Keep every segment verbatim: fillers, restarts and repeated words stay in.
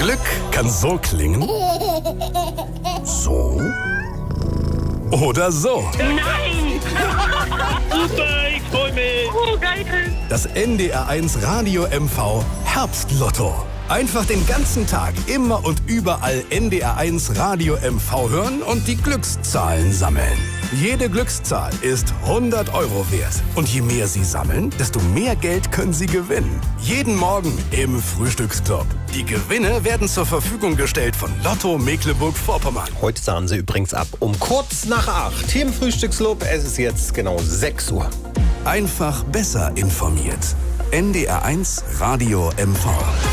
Glück kann so klingen. So. Oder so. Nein! Super, ich freu mich! Oh, geil! Das N D R eins Radio M V Herbstlotto. Einfach den ganzen Tag, immer und überall N D R eins Radio M V hören und die Glückszahlen sammeln. Jede Glückszahl ist hundert Euro wert. Und je mehr Sie sammeln, desto mehr Geld können Sie gewinnen. Jeden Morgen im Frühstücksclub. Die Gewinne werden zur Verfügung gestellt von Lotto Mecklenburg-Vorpommern. Heute sahen sie übrigens ab um kurz nach acht. Hier im Frühstücksclub, es ist jetzt genau sechs Uhr. Einfach besser informiert. N D R eins Radio M V.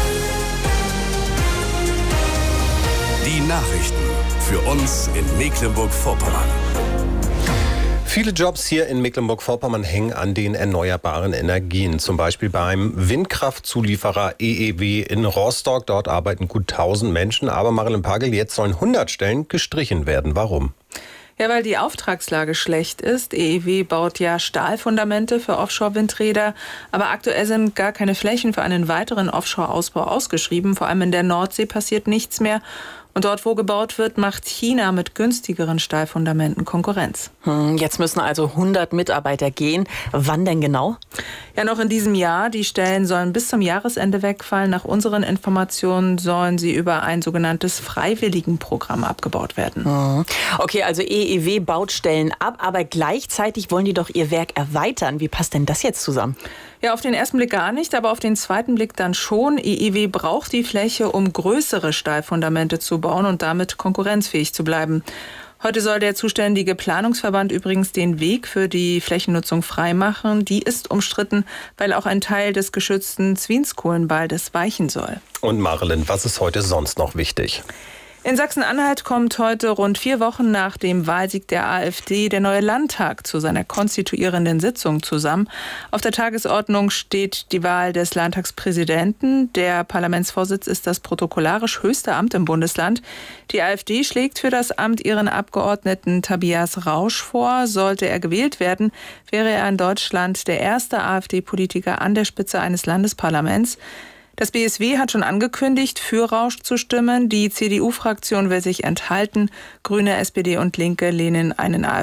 Die Nachrichten für uns in Mecklenburg-Vorpommern. Viele Jobs hier in Mecklenburg-Vorpommern hängen an den erneuerbaren Energien. Zum Beispiel beim Windkraftzulieferer E E W in Rostock. Dort arbeiten gut tausend Menschen. Aber Marilyn Pagel, jetzt sollen hundert Stellen gestrichen werden. Warum? Ja, weil die Auftragslage schlecht ist. E E W baut ja Stahlfundamente für Offshore-Windräder. Aber aktuell sind gar keine Flächen für einen weiteren Offshore-Ausbau ausgeschrieben. Vor allem in der Nordsee passiert nichts mehr. Und dort, wo gebaut wird, macht China mit günstigeren Stahlfundamenten Konkurrenz. Hm, jetzt müssen also hundert Mitarbeiter gehen. Wann denn genau? Ja, noch in diesem Jahr. Die Stellen sollen bis zum Jahresende wegfallen. Nach unseren Informationen sollen sie über ein sogenanntes Freiwilligenprogramm abgebaut werden. Hm. Okay, also E E W baut Stellen ab, aber gleichzeitig wollen die doch ihr Werk erweitern. Wie passt denn das jetzt zusammen? Ja, auf den ersten Blick gar nicht, aber auf den zweiten Blick dann schon. E E W braucht die Fläche, um größere Stahlfundamente zu bauen und damit konkurrenzfähig zu bleiben. Heute soll der zuständige Planungsverband übrigens den Weg für die Flächennutzung freimachen. Die ist umstritten, weil auch ein Teil des geschützten Zwienskohlenwaldes weichen soll. Und Marilyn, was ist heute sonst noch wichtig? In Sachsen-Anhalt kommt heute rund vier Wochen nach dem Wahlsieg der AfD der neue Landtag zu seiner konstituierenden Sitzung zusammen. Auf der Tagesordnung steht die Wahl des Landtagspräsidenten. Der Parlamentsvorsitz ist das protokollarisch höchste Amt im Bundesland. Die AfD schlägt für das Amt ihren Abgeordneten Tobias Rausch vor. Sollte er gewählt werden, wäre er in Deutschland der erste AfD-Politiker an der Spitze eines Landesparlaments. Das B S W hat schon angekündigt, für Rausch zu stimmen. Die C D U-Fraktion will sich enthalten. Grüne, S P D und Linke lehnen einen AfD